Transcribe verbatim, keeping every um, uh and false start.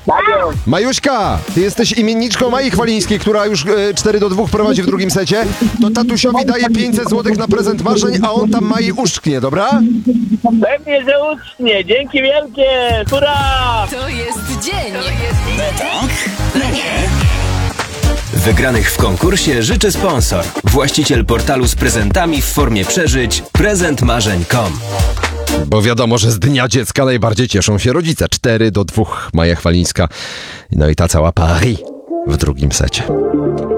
Majuśka, ty jesteś imienniczką Mai Chwalińskiej, która już e, cztery do dwóch prowadzi w drugim secie. To tatusiowi daje pięćset złotych na prezent marzeń, a on tam Mai uszczknie, dobra? Pewnie, że uczcie. Dzięki wielkie. Hurra! To jest dzień. Wygranych w konkursie życzy sponsor. Właściciel portalu z prezentami w formie przeżyć prezent marzeń kropka com. Bo wiadomo, że z Dnia Dziecka najbardziej cieszą się rodzice. cztery do dwóch Maja Chwalińska. No i ta cała Paris w drugim secie.